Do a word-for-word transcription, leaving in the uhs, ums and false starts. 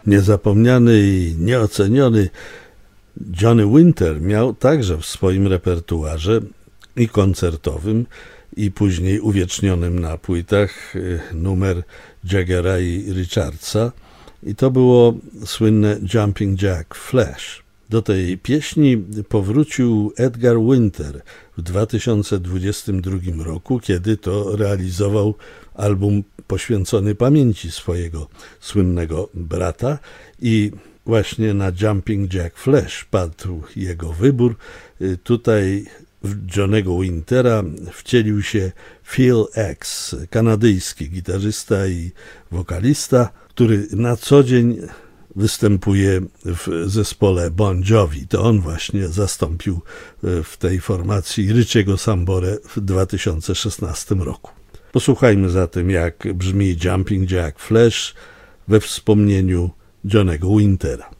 Niezapomniany i nieoceniony Johnny Winter miał także w swoim repertuarze i koncertowym, i później uwiecznionym na płytach numer Jaggera i Richardsa, i to było słynne Jumping Jack Flash. Do tej pieśni powrócił Edgar Winter w dwa tysiące dwudziestym drugim roku, kiedy to realizował album poświęcony pamięci swojego słynnego brata, i właśnie na Jumping Jack Flash padł jego wybór. Tutaj w Johnnego Wintera wcielił się Phil X, kanadyjski gitarzysta i wokalista, który na co dzień występuje w zespole Bon Jovi. To on właśnie zastąpił w tej formacji Richie'ego Samborę w dwa tysiące szesnastym roku. Posłuchajmy zatem, jak brzmi Jumping Jack Flash we wspomnieniu Johnnego Wintera.